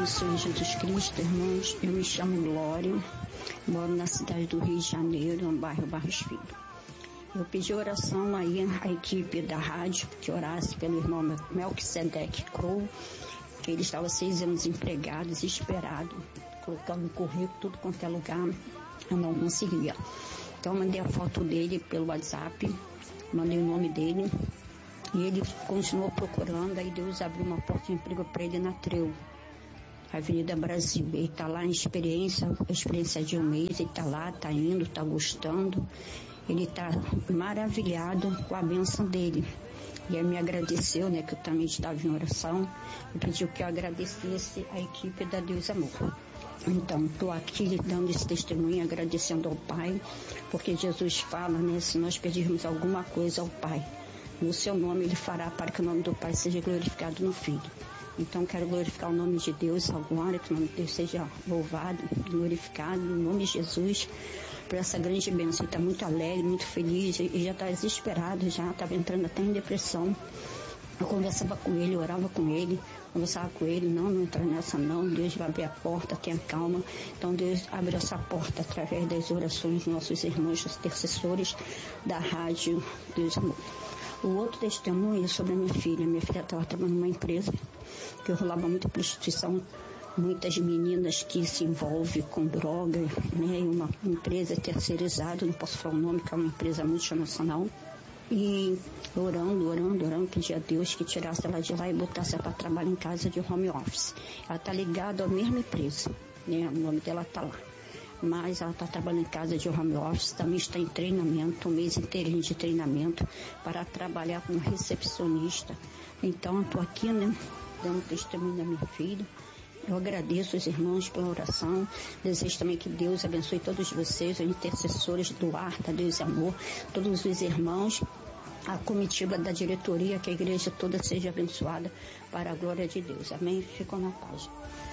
do Senhor Jesus Cristo, irmãos. Eu me chamo Glória, moro na cidade do Rio de Janeiro, no bairro Barros Filho. Eu pedi oração aí à equipe da rádio, que orasse pelo irmão Melquisedeque Crow, que ele estava 6 anos empregado, desesperado, colocando no currículo tudo quanto é lugar, eu não conseguia. Então eu mandei a foto dele pelo WhatsApp, mandei o nome dele, e ele continuou procurando. Aí Deus abriu uma porta de emprego para ele na Treu, Avenida Brasil. Ele está lá em experiência de 1 mês, ele está lá, está indo, está gostando. Ele está maravilhado com a bênção dele. E ele me agradeceu, né, que eu também estava em oração, e pediu que eu agradecesse a equipe da Deus Amor. Então, estou aqui dando esse testemunho, agradecendo ao Pai, porque Jesus fala, né, se nós pedirmos alguma coisa ao Pai, no seu nome Ele fará, para que o nome do Pai seja glorificado no Filho. Então quero glorificar o nome de Deus agora, que o nome de Deus seja louvado, glorificado, no nome de Jesus, por essa grande bênção. Ele está muito alegre, muito feliz, e já está desesperado, já estava entrando até em depressão. Eu conversava com ele, orava com ele, conversava com ele, não entra nessa não, Deus vai abrir a porta, tenha calma. Então Deus abre essa porta através das orações dos nossos irmãos, os intercessores da rádio Deus Amor. O outro testemunho é sobre a minha filha. Minha filha estava trabalhando numa empresa que rolava muita prostituição, muitas meninas que se envolvem com droga, né? Uma empresa terceirizada, não posso falar o nome, que é uma empresa multinacional. E orando, pedi a Deus que tirasse ela de lá e botasse ela para trabalhar em casa de home office. Ela está ligada à mesma empresa, né? O nome dela está lá. Mas ela está trabalhando em casa de home office, também está em treinamento, 1 mês inteirinho de treinamento, para trabalhar como recepcionista. Então, eu estou aqui, né, dando testemunho da minha filha. Eu agradeço os irmãos pela oração, desejo também que Deus abençoe todos vocês, os intercessores do ar, da Deus e Amor, todos os irmãos, a comitiva da diretoria, que a igreja toda seja abençoada para a glória de Deus. Amém? Ficam na paz.